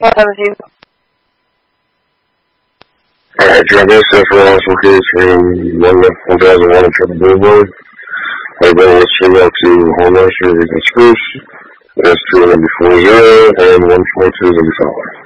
Yeah, that was you. Alright, John, this is for awesome case from 1001 Triple Boulevard. I bring this stream out to homeowners who are Spruce. That's 240 and 142 is going to be solid.